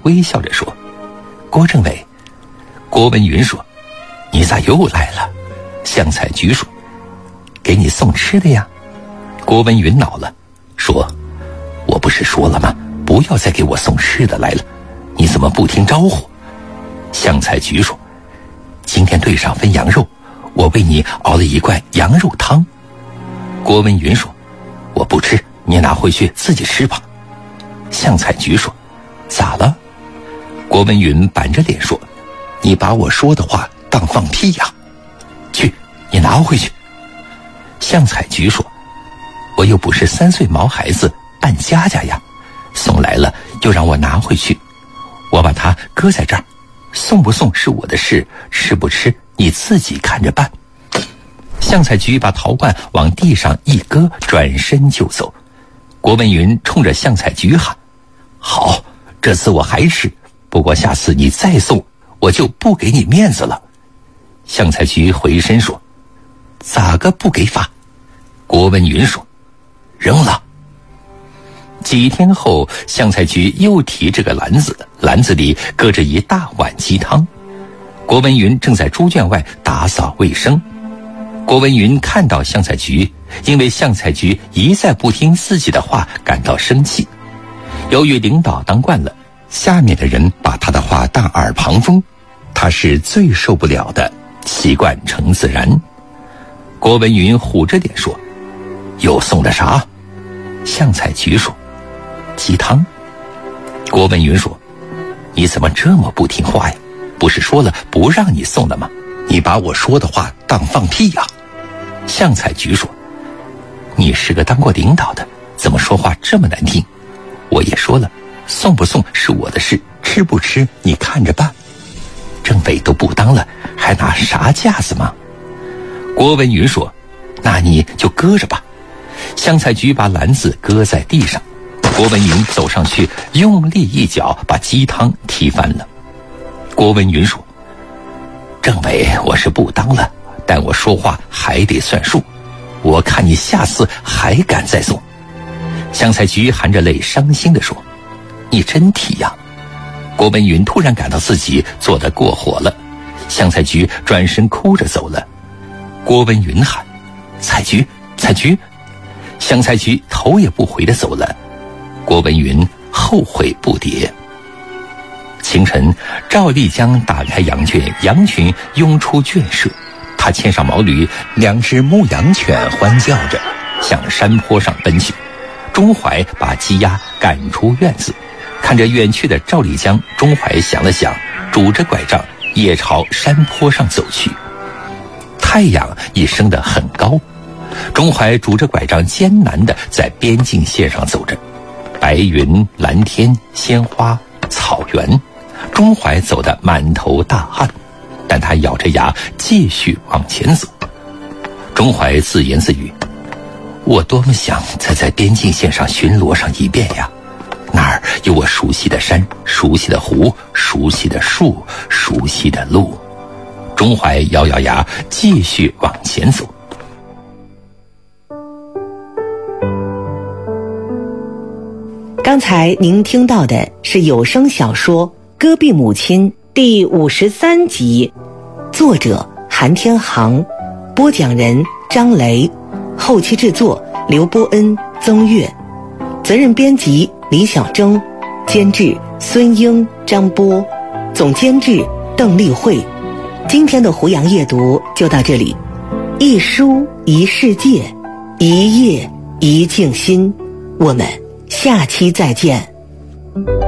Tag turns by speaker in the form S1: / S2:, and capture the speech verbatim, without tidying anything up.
S1: 微笑着说：“郭政委。”郭文云说：“你咋又来了？”向采菊说：“给你送吃的呀。”郭文云恼了，说：“我不是说了吗？不要再给我送吃的来了，你怎么不听招呼？”向采菊说：“今天队上分羊肉，我为你熬了一罐羊肉汤。”郭文云说：“我不吃，你拿回去自己吃吧。”向采菊说：“咋了？”郭文云板着脸说：“你把我说的话当放屁呀！去，你拿回去。”向采菊说：“我又不是三岁毛孩子扮家家呀，送来了就让我拿回去，我把它搁在这儿，送不送是我的事，吃不吃你自己看着办。”向采菊把陶罐往地上一搁，转身就走。郭文云冲着向采菊喊：“好，这次我还吃，不过下次你再送，我就不给你面子了。”向采菊回身说：“咋个不给法？”郭文云说：“扔了。”几天后，向采菊又提着个篮子，篮子里搁着一大碗鸡汤。郭文云正在猪圈外打扫卫生。郭文云看到向采菊，因为向采菊一再不听自己的话感到生气。由于领导当惯了，下面的人把他的话当耳旁风，他是最受不了的，习惯成自然。郭文云虎着脸说：“又送的啥？”向采菊说：“鸡汤。”郭文云说：“你怎么这么不听话呀？不是说了不让你送的吗？你把我说的话当放屁呀！”向采菊说：“你是个当过领导的，怎么说话这么难听？我也说了，送不送是我的事，吃不吃你看着办。政委都不当了，还拿啥架子吗？”郭文云说：“那你就搁着吧。”向采菊把篮子搁在地上，郭文云走上去，用力一脚把鸡汤踢翻了。郭文云说：“政委我是不当了，但我说话还得算数，我看你下次还敢再送。”向采菊含着泪伤心地说：“你真提呀！”郭文云突然感到自己做得过火了，向采菊转身哭着走了。郭文云喊：“采菊，采菊！”向采菊头也不回地走了。郭文云后悔不迭。清晨，赵丽江打开羊圈，羊群拥出圈舍，他牵上毛驴，两只牧羊犬欢叫着向山坡上奔去。钟怀把鸡鸭赶出院子，看着远去的赵丽江，钟怀想了想，拄着拐杖也朝山坡上走去。太阳已升得很高，钟怀拄着拐杖艰难地在边境线上走着，白云、蓝天、鲜花、草原，钟怀走得满头大汗，但他咬着牙继续往前走。钟怀自言自语：“我多么想再在边境线上巡逻上一遍呀！那儿有我熟悉的山、熟悉的湖、熟悉的树、熟悉的路。”钟怀咬咬牙，继续往前走。
S2: 刚才您听到的是有声小说《戈壁母亲》第五十三集，作者韩天航，播讲人张雷，后期制作刘波恩、曾月，责任编辑李小征，监制孙英、张波，总监制邓丽慧。今天的胡杨夜读就到这里，一书一世界，一夜一静心，我们下期再见。